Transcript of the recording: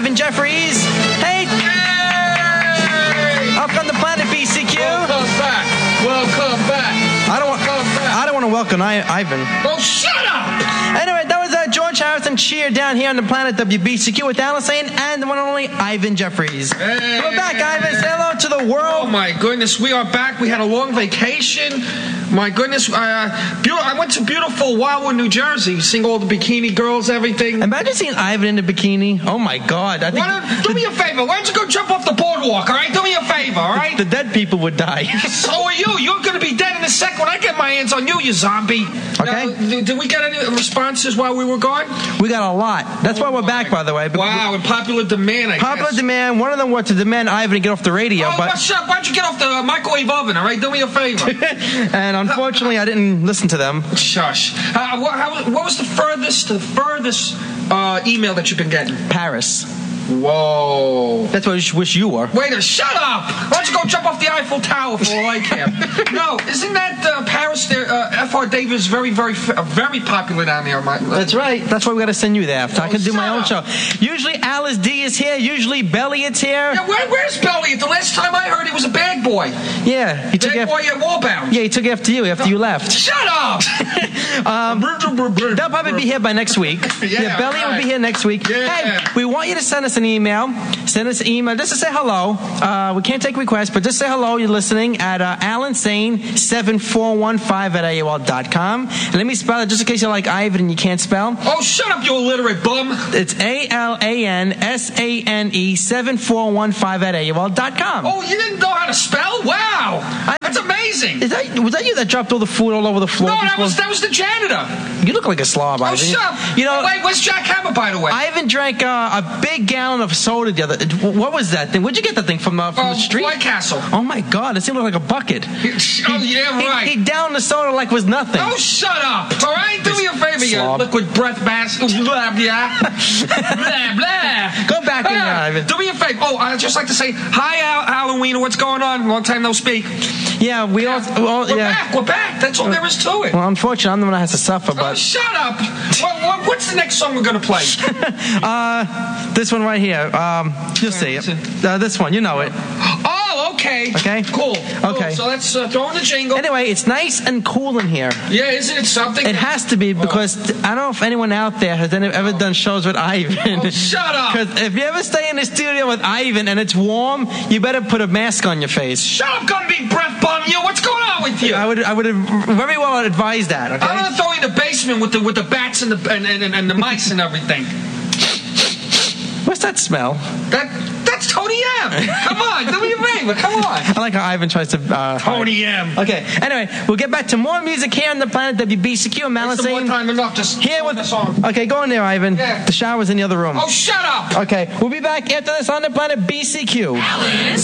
Ivan Jeffries. Hey! Up on the planet BCQ. Welcome back. I don't want to welcome Ivan. Oh, shut up! Anyway, that was George Harrison Cheer down here on the planet WBCQ with Alice Lane and the one and only Ivan Jeffries. Hey. We're back, Ivan. Say hello to the world. Oh, my goodness. We are back. We had a long vacation. My goodness. I went to beautiful Wildwood, New Jersey, seeing all the bikini girls, everything. Imagine seeing Ivan in a bikini. Oh, my God. Do me a favor. Why don't you go jump off the boardwalk, all right? Do me a favor, all right? The dead people would die. So are you. You're going to be dead in a second when I get my hands on you, you zombie. Okay. Did we get any responses while we were gone? We got a lot. That's why we're back, by the way. Wow, and popular demand, I guess. Popular demand. One of them was to demand Ivan to get off the radio. Oh, what's up? Why don't you get off the microwave oven, all right? Do me a favor. And unfortunately, I didn't listen to them. Shush. What was the furthest email that you've been getting? Paris. Whoa. That's what I wish you were. Wait a minute, shut up! Why don't you go jump off the Eiffel Tower for all I care? No, isn't that Paris there? F.R. Davis very, very, very popular down there. That's right. That's why we got to send you there. I can do my own up. show. Usually Alice D is here. Usually Belliot's here. Yeah, where's Belliot? The last time I heard he was a bad boy. Yeah. He took Bad boy at Wallbound. Yeah, he took after you you left. Shut up! They'll probably be here by next week. Yeah, Belliot will be here next week. Yeah. Hey, we want you to send us an email. Send us an email just to say hello. We can't take requests, but just say hello. You're listening at AlanSane7415@AOL.com. And let me spell it just in case you're like Ivan and you can't spell. Oh, shut up, you illiterate bum. It's ALANSANE7415@AOL.com. Oh, you didn't know how to spell? Wow. That's amazing. Was that you that dropped all the food all over the floor? No, that was the janitor. You look like a slob, Ivan. Oh, shut up. Wait, where's Jack Hammer, by the way? Ivan drank a big gallon of soda the other. What was that thing? Where'd you get that thing from the street? White Castle. Oh my God! It seemed like a bucket. Oh yeah, right. He downed the soda like it was nothing. Oh, shut up! All right, do me a favor, you liquid breath mask. Blah blah blah blah. Go back in there, Ivan. Do me a favor. Oh, I'd just like to say hi, Halloween. What's going on? Long time no speak. Yeah, we're back. We're back. That's all there is to it. Well, unfortunately, I'm the one that has to suffer. But shut up. What's the next song we're gonna play? This one right here. You'll see it. This one, you know it. Oh, okay. Okay. Cool. Okay. So let's throw in the jingle. Anyway, it's nice and cool in here. Yeah, isn't it something? It has to be because I don't know if anyone out there has ever done shows with Ivan. Oh, shut up. Because if you ever stay in the studio with Ivan and it's warm, you better put a mask on your face. Shut up, gun big breath bum. You. What's going on with you? I would very well advise that. Okay. I'm gonna throw you in the basement with the bats and the mice and everything. What's that smell? That's Tony M. Come on, do me a favor. Come on. I like how Ivan tries to. Tony M. Okay. Anyway, we'll get back to more music here on the planet WBCQ. It's the one time enough. Just here with the song. Okay, go in there, Ivan. Yeah. The shower's in the other room. Oh, shut up. Okay, we'll be back after this on the planet BCQ. Alice